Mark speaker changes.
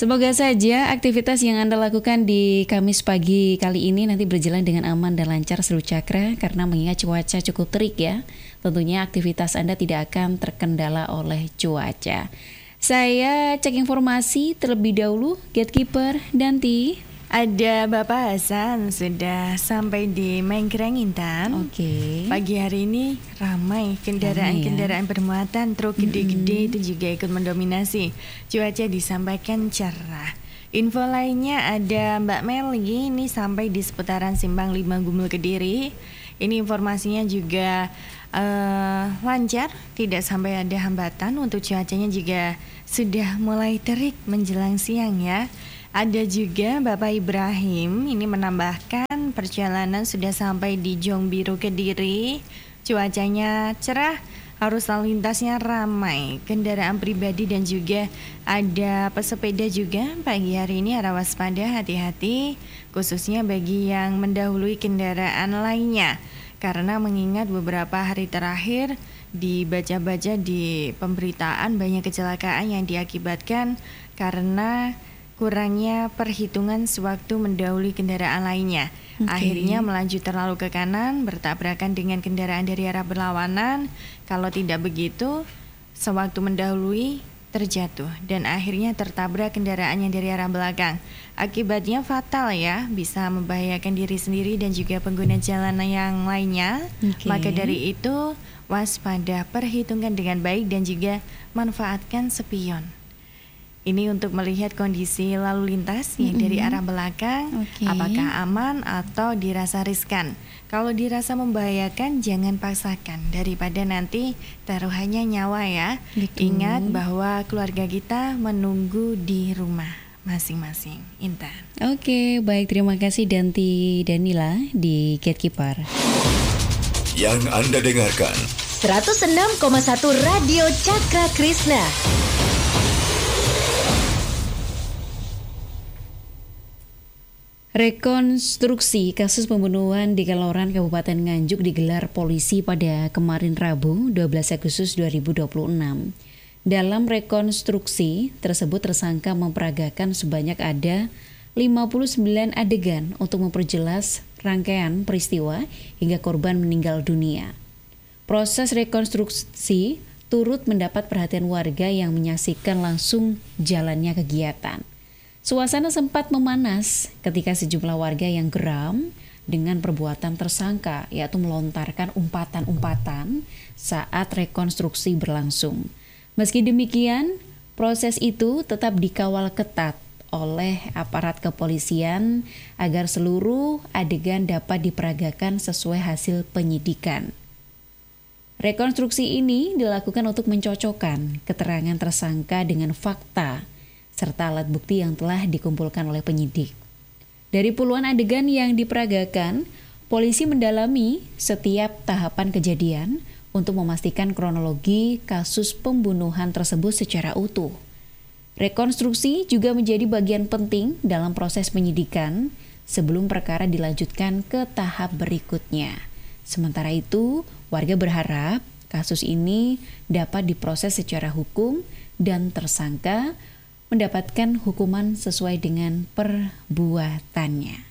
Speaker 1: Semoga saja aktivitas yang Anda lakukan di Kamis pagi kali ini nanti berjalan dengan aman dan lancar seluruh cakra, karena mengingat cuaca cukup terik ya. Tentunya aktivitas Anda tidak akan terkendala oleh cuaca. Saya cek informasi terlebih dahulu, Gatekeeper Danti.
Speaker 2: Ada Bapak Hasan sudah sampai di Mengkreng, Intan.
Speaker 1: Oke.
Speaker 2: Pagi hari ini ramai kendaraan bermuatan truk gede-gede itu juga ikut mendominasi. Cuaca disampaikan cerah. Info lainnya ada Mbak Meli ini sampai di seputaran Simpang 5 Gumul Kediri. Ini informasinya juga lancar, tidak sampai ada hambatan. Untuk cuacanya juga sudah mulai terik menjelang siang ya. Ada juga Bapak Ibrahim ini menambahkan perjalanan sudah sampai di Jongbiru Kediri. Cuacanya cerah, arus lalu lintasnya ramai, kendaraan pribadi dan juga ada pesepeda juga. Pagi hari ini harap waspada, hati-hati khususnya bagi yang mendahului kendaraan lainnya. Karena mengingat beberapa hari terakhir dibaca-baca di pemberitaan banyak kecelakaan yang diakibatkan karena kurangnya perhitungan sewaktu mendahului kendaraan lainnya. Akhirnya melaju terlalu ke kanan, bertabrakan dengan kendaraan dari arah berlawanan. Kalau tidak begitu, sewaktu mendahului terjatuh dan akhirnya tertabrak kendaraan yang dari arah belakang. Akibatnya fatal ya, bisa membahayakan diri sendiri dan juga pengguna jalan yang lainnya. Maka dari itu, waspada, perhitungkan dengan baik dan juga manfaatkan spion. Ini untuk melihat kondisi lalu lintas yang dari arah belakang, apakah aman atau dirasa riskan. Kalau dirasa membahayakan, jangan paksakan daripada nanti taruhannya nyawa ya. Ingat bahwa keluarga kita menunggu di rumah masing-masing. Intan.
Speaker 1: Oke, baik, terima kasih Danti Danila di Gatekeeper.
Speaker 3: Yang Anda dengarkan
Speaker 4: 106,1 Radio Cakra Krishna.
Speaker 1: Rekonstruksi kasus pembunuhan di Kaloran, Kabupaten Nganjuk digelar polisi pada kemarin Rabu 12 Agustus 2026. Dalam rekonstruksi tersebut tersangka memperagakan sebanyak ada 59 adegan untuk memperjelas rangkaian peristiwa hingga korban meninggal dunia. Proses rekonstruksi turut mendapat perhatian warga yang menyaksikan langsung jalannya kegiatan. Suasana sempat memanas ketika sejumlah warga yang geram dengan perbuatan tersangka, yaitu melontarkan umpatan-umpatan saat rekonstruksi berlangsung. Meski demikian, proses itu tetap dikawal ketat oleh aparat kepolisian agar seluruh adegan dapat diperagakan sesuai hasil penyidikan. Rekonstruksi ini dilakukan untuk mencocokkan keterangan tersangka dengan fakta serta alat bukti yang telah dikumpulkan oleh penyidik. Dari puluhan adegan yang diperagakan, polisi mendalami setiap tahapan kejadian untuk memastikan kronologi kasus pembunuhan tersebut secara utuh. Rekonstruksi juga menjadi bagian penting dalam proses penyidikan sebelum perkara dilanjutkan ke tahap berikutnya. Sementara itu, warga berharap kasus ini dapat diproses secara hukum dan tersangka mendapatkan hukuman sesuai dengan perbuatannya.